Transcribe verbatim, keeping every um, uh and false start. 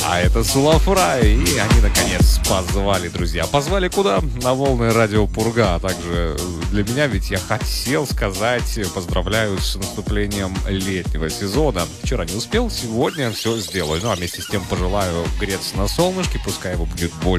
А это Soulfly, и они наконец позвали, друзья. Позвали куда? На волны радио Пурга. А также для меня, ведь я хотел сказать, поздравляю с наступлением летнего сезона. Вчера не успел, сегодня все сделаю. Ну а вместе с тем пожелаю греться на солнышке, пускай его будет больше.